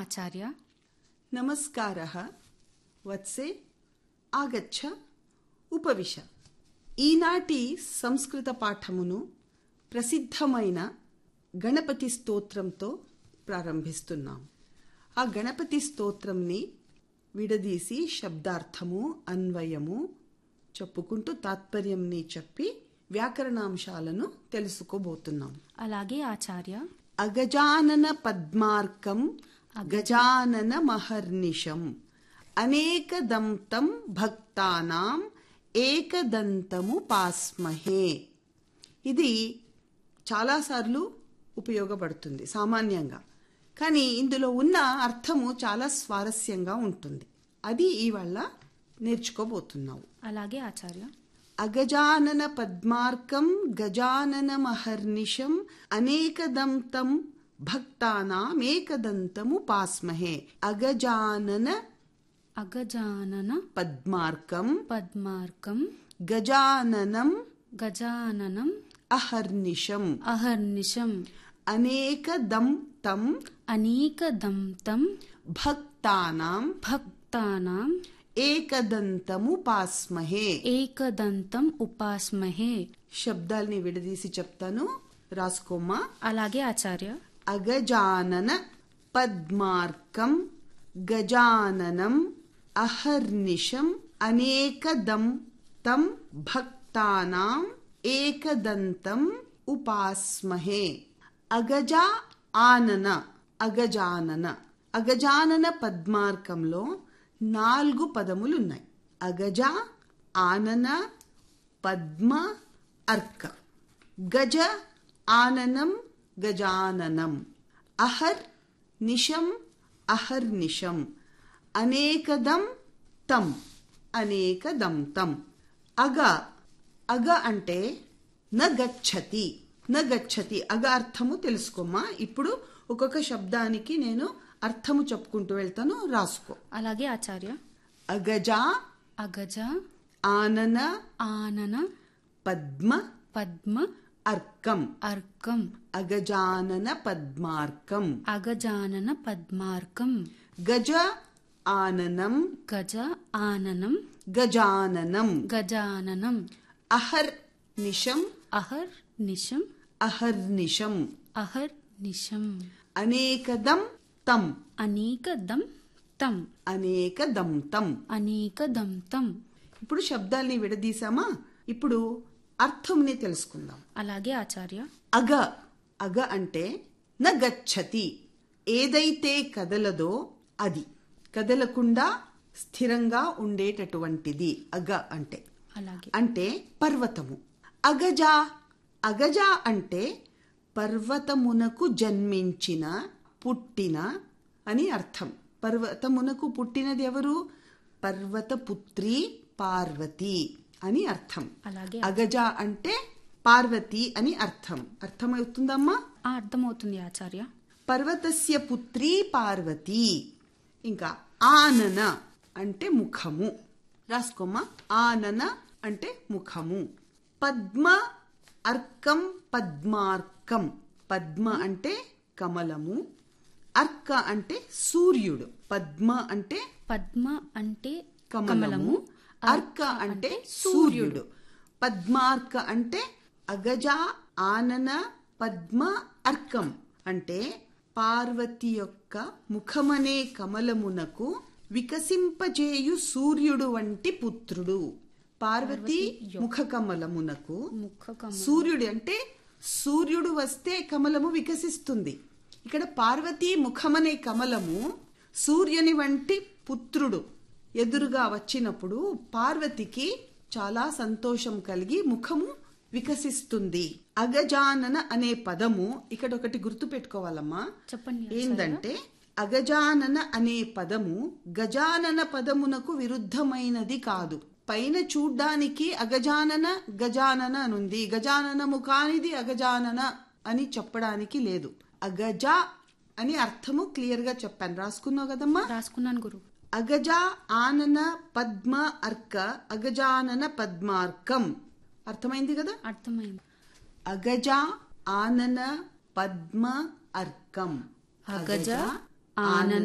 ఆచార్య. నమస్కారః వత్సే ఆగచ్చ ఉపవిశ. ఈనాటి సంస్కృత పాఠమును ప్రసిద్ధమైన గణపతి స్తోత్రంతో ప్రారంభిస్తున్నాం. ఆ గణపతి స్తోత్రంని విడదీసి శబ్దార్థము, అన్వయము చెప్పుకుంటూ తాత్పర్యంని చెప్పి వ్యాకరణాంశాలను తెలుసుకోబోతున్నాం. అలాగే ఆచార్య. అగజానన పద్మార్కం గజానన మహర్నిశం అనేకదంతం భక్తానాం ఏకదంతముపాస్మహే. ఇది చాలాసార్లు ఉపయోగపడుతుంది సామాన్యంగా, కానీ ఇందులో ఉన్న అర్థము చాలా స్వారస్యంగా ఉంటుంది. అది ఇవాళ నేర్చుకోబోతున్నావు. అలాగే ఆచార్య. అగజానన పద్మార్కం గజానన మహర్నిశం అనేకదంతం భక్తానాం ఏకదంతముపాస్మహే. అగజానన అగజానన పద్మార్కం పద్మార్కం గజాననం గజాననం అహర్నిశం అహర్నిశం అనేకదంతం అనేకదంతం భక్తానాం భక్తానాం ఏకదంతముపాస్మహే. ఏకదంతం ఉపాస్మహే. శబ్దాల్ని విడదీసి చెప్తాను, రాసుకోమ్మా. అలాగే ఆచార్య. అగజానన పద్మార్కం గజాననం అహర్నిశం అనేకదంతం భక్తానాం ఏకదంతం ఉపాస్మహే. అగజా ఆనన అగజానన అగజానన పద్మార్కంలో 4 పదములున్నాయి. అగజ, ఆనన, పద్మ, అర్క. గజ ఆననం గజాననం, అహర్ నిశం అహర్నిశం, అనేకదం తం అనేకదంతం. అగ అగ అంటే నగచ్చతి నగచ్చతి. అగ అర్థము తెలుసుకోమ్మా. ఇప్పుడు ఒక్కొక్క శబ్దానికి నేను అర్థము చెప్పుకుంటూ వెళ్తాను, రాసుకో. అలాగే ఆచార్య. అగజ అగజ ఆనన ఆనన పద్మ పద్మ అర్కం. అర్కం. అగజానన పద్మార్కం అగజానన పద్మార్కం గజ ఆననం గజ ఆననం గజాననం గజాననం అహర్ నిశం అహర్ నిశం అహర్నిశం అహర్ నిశం అనేకదం తం అనేకదం తం అనేకదంతం. అనేకదంతం. ఇప్పుడు శబ్దాల్ని విడదీశామా, ఇప్పుడు అర్థంని తెలుసుకుందాం. అలాగే ఆచార్య. అగ అగ అంటే న గచ్చతి, ఏదైతే కదలదో అది, కదలకుండా స్థిరంగా ఉండేటటువంటిది అగ అంటే. అలాగే అంటే పర్వతము. అగజ అగజ అంటే పర్వతమునకు జన్మించిన పుట్టిన అని అర్థం. పర్వతమునకు పుట్టినది ఎవరు? పర్వతపుత్రి పార్వతి అని అర్థం. అలాగే అగజ అంటే పార్వతి అని అర్థం. అర్థమవుతుందమ్మా? అర్థమవుతుంది ఆచార్య. పర్వతస్య పుత్రి పార్వతి. ఇంకా ఆనన అంటే ముఖము, రాసుకోమ్మా. ఆనన అంటే ముఖము. పద్మ అర్కం పద్మార్కం. పద్మ అంటే కమలము, అర్క అంటే సూర్యుడు. పద్మ అంటే పద్మ అంటే కమలము, అర్క అంటే సూర్యుడు. పద్మార్క అంటే అగజ ఆనన పద్మ అర్కం అంటే పార్వతి యొక్క ముఖమనే కమలమునకు వికసింపజేయు సూర్యుడు వంటి పుత్రుడు. పార్వతి ముఖ కమలమునకు సూర్యుడు అంటే సూర్యుడు వస్తే కమలము వికసిస్తుంది. ఇక్కడ పార్వతీ ముఖమనే కమలము సూర్యుని వంటి పుత్రుడు ఎదురుగా వచ్చినప్పుడు పార్వతికి చాలా సంతోషం కలిగి ముఖము వికసిస్తుంది. అగజానన అనే పదము ఇక్కడ ఒకటి గుర్తు పెట్టుకోవాలమ్మా. చెప్పండి. ఏందంటే అగజానన అనే పదము గజానన పదమునకు విరుద్ధమైనది కాదు. పైన చూడ్డానికి అగజానన గజానన అనుంది, గజాననము కానిది అగజానన అని చెప్పడానికి లేదు. అగజ అని అర్థము క్లియర్ గా చెప్పాను. రాసుకున్నావు కదమ్మా? రాసుకున్నాను గురు. అగజ ఆనన పద్మ అర్క అగజానన పద్మార్కం. అర్థమైంది కదా? అర్థమైంది. అగజ ఆనన పద్మ అర్కం. అగజ ఆనన